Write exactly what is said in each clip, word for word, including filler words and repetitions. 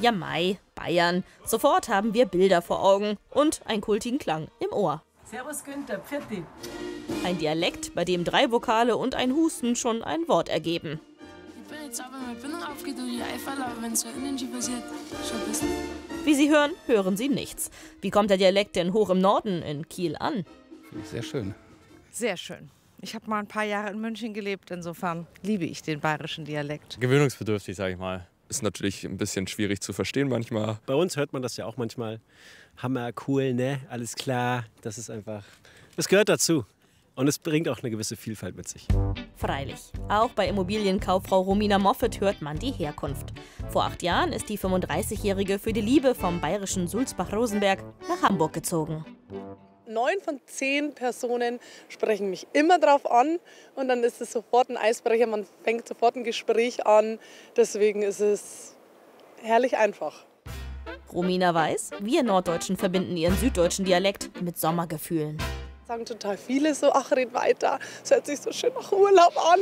Ja Mai, Bayern. Sofort haben wir Bilder vor Augen und einen kultigen Klang im Ohr. Servus Günther, Pfitti. Ein Dialekt, bei dem drei Vokale und ein Husten schon ein Wort ergeben. Ich bin jetzt aber meine Bindung aufgeht und die Eifel, aber wenn es so innen passiert, schon ein bisschen. Wie Sie hören, hören Sie nichts. Wie kommt der Dialekt denn hoch im Norden in Kiel an? Finde ich sehr schön. Sehr schön. Ich habe mal ein paar Jahre in München gelebt, insofern liebe ich den bayerischen Dialekt. Gewöhnungsbedürftig, sage ich mal. Ist natürlich ein bisschen schwierig zu verstehen manchmal. Bei uns hört man das ja auch manchmal. Hammer, cool, ne? Alles klar. Das ist einfach, das gehört dazu. Und es bringt auch eine gewisse Vielfalt mit sich. Freilich. Auch bei Immobilienkauffrau Romina Moffat hört man die Herkunft. Vor acht Jahren ist die fünfunddreißigjährige für die Liebe vom bayerischen Sulzbach-Rosenberg nach Hamburg gezogen. Neun von zehn Personen sprechen mich immer drauf an und dann ist es sofort ein Eisbrecher, man fängt sofort ein Gespräch an. Deswegen ist es herrlich einfach. Romina weiß, wir Norddeutschen verbinden ihren süddeutschen Dialekt mit Sommergefühlen. Sagen total viele so, ach, red weiter, es hört sich so schön nach Urlaub an.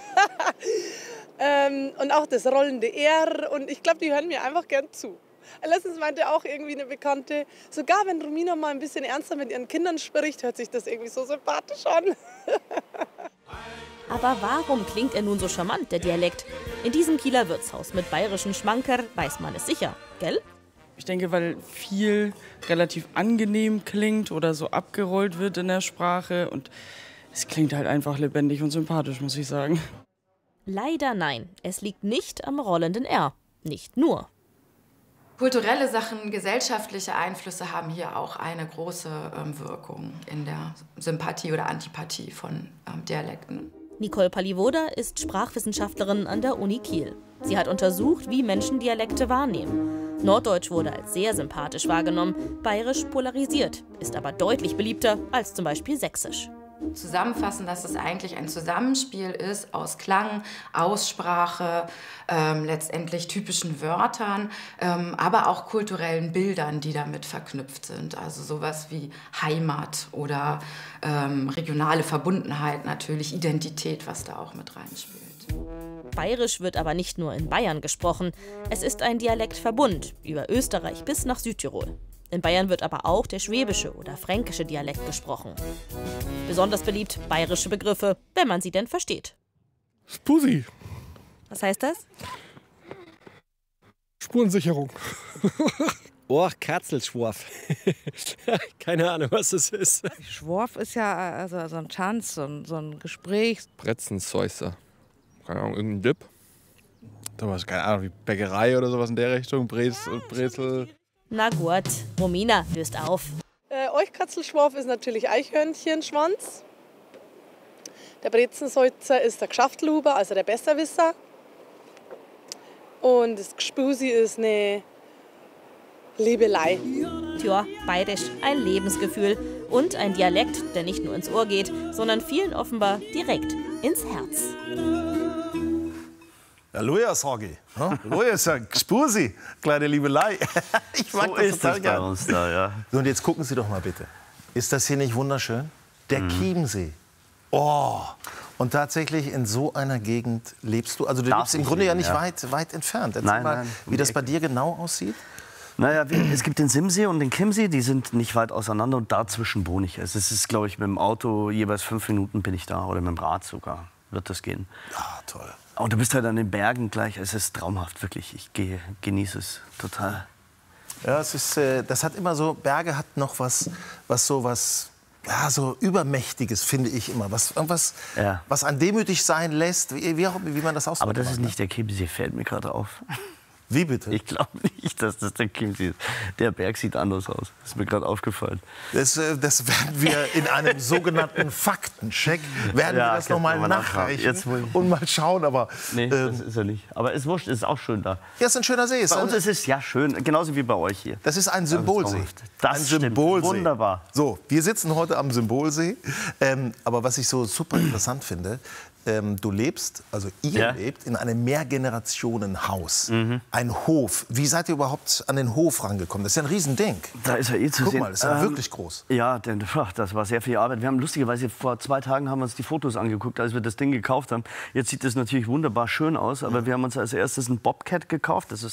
ähm, und auch das rollende R und ich glaube, die hören mir einfach gern zu. Letztens meinte auch irgendwie eine Bekannte, sogar wenn Romina mal ein bisschen ernster mit ihren Kindern spricht, hört sich das irgendwie so sympathisch an. Aber warum klingt er nun so charmant, der Dialekt? In diesem Kieler Wirtshaus mit bayerischen Schmanker weiß man es sicher, gell? Ich denke, weil viel relativ angenehm klingt oder so abgerollt wird in der Sprache. Und es klingt halt einfach lebendig und sympathisch, muss ich sagen. Leider nein, es liegt nicht am rollenden R. Nicht nur. Kulturelle Sachen, gesellschaftliche Einflüsse haben hier auch eine große ähm, Wirkung in der Sympathie oder Antipathie von ähm, Dialekten. Nicole Paliwoda ist Sprachwissenschaftlerin an der Uni Kiel. Sie hat untersucht, wie Menschen Dialekte wahrnehmen. Norddeutsch wurde als sehr sympathisch wahrgenommen, Bayerisch polarisiert, ist aber deutlich beliebter als zum Beispiel Sächsisch. Zusammenfassen, dass es eigentlich ein Zusammenspiel ist aus Klang, Aussprache, ähm, letztendlich typischen Wörtern, ähm, aber auch kulturellen Bildern, die damit verknüpft sind. Also sowas wie Heimat oder ähm, regionale Verbundenheit, natürlich Identität, was da auch mit reinspielt. Bayerisch wird aber nicht nur in Bayern gesprochen. Es ist ein Dialektverbund über Österreich bis nach Südtirol. In Bayern wird aber auch der schwäbische oder fränkische Dialekt gesprochen. Besonders beliebt bayerische Begriffe, wenn man sie denn versteht. Spusi. Was heißt das? Spurensicherung. Oh, Katzelschworf. Keine Ahnung, was das ist. Schworf ist ja also so ein Tanz, so ein, so ein Gespräch. Brezensäuser. Keine Ahnung, irgendein Dip. Da war es keine Ahnung, wie Bäckerei oder sowas in der Richtung. Brez und Brezel. Na gut, Romina löst auf. Äh, Euchkatzelschworf ist natürlich Eichhörnchenschwanz. Der Brezensäuzer ist der Gschaftelhuber, also der Besserwisser. Und das Gspusi ist eine Liebelei. Tja, bayerisch, ein Lebensgefühl und ein Dialekt, der nicht nur ins Ohr geht, sondern vielen offenbar direkt ins Herz. Ja, Luja, sage ich. Ja? Luja ist ja Gspusi, kleine Liebelei. Ich mag so das ist total das gern. bei uns da, ja. So, und jetzt gucken Sie doch mal bitte. Ist das hier nicht wunderschön? Der Mhm. Chiemsee. Oh! Und tatsächlich in so einer Gegend lebst du? Also du Darf lebst im ich Grunde ja leben, nicht ja. Weit, weit entfernt. Erzähl Nein, mal, nein, um wie das die bei Ecke. dir genau aussieht. Naja, wir, es gibt den Simsee und den Chiemsee, die sind nicht weit auseinander und dazwischen wohne ich. Also es ist, glaube ich, mit dem Auto jeweils fünf Minuten bin ich da oder mit dem Rad sogar wird das gehen. Ja, toll. Und du bist halt an den Bergen gleich, es ist traumhaft, wirklich. Ich gehe, genieße es total. Ja, es ist, äh, das hat immer so, Berge hat noch was, was so was, ja, so Übermächtiges, finde ich immer. Was, irgendwas, Ja. was einen demütig sein lässt, wie, wie, auch, wie man das ausdrückt. Aber das ist nicht der Chiemsee, fällt mir gerade auf. Wie bitte? Ich glaube nicht, dass das der Chiemsee ist. Der Berg sieht anders aus. Das ist mir gerade aufgefallen. Das, äh, das werden wir in einem sogenannten Faktencheck, werden Ja, wir das kann noch mal man nachschauen. nachreichen Jetzt wohl. und mal schauen. Aber Nee, ähm, das ist er nicht. Aber es ist wurscht, es ist auch schön da. ja, es ist ein schöner See. Es Bei ist uns ein, ist es ja schön, genauso wie bei euch hier. das ist ein Symbolsee. Das ein stimmt. Symbolsee. Wunderbar. So, wir sitzen heute am Symbolsee. Ähm, aber was ich so super interessant finde, ähm, du lebst, also ihr Ja. lebt in einem Mehrgenerationenhaus. Ein Hof. Wie seid ihr überhaupt an den Hof rangekommen? Das ist ja ein Riesending. Da ist er eh zu Guck sehen. mal, das ist ja Ähm, wirklich groß. Ja, denn, ach, das war sehr viel Arbeit. Wir haben lustigerweise vor zwei Tagen haben wir uns die Fotos angeguckt, als wir das Ding gekauft haben. Jetzt sieht das natürlich wunderbar schön aus, aber wir haben uns als erstes einen Bobcat gekauft. Das ist